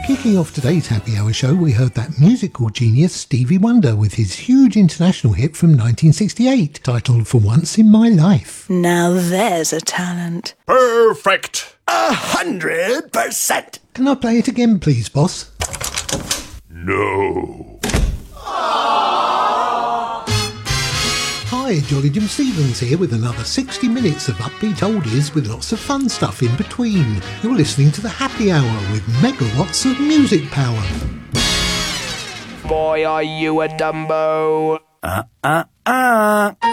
Kicking off today's Happy Hour show, we heard that musical genius Stevie Wonder with his huge international hit from 1968, titled For Once in My Life. Now there's a talent. Perfect! 100%! Can I play it again, please, boss? No. Hi, Jolly Jim Stevens here with another 60 minutes of upbeat oldies with lots of fun stuff in between. You're listening to the Happy Hour with megawatts of music power. Boy, are you a Dumbo.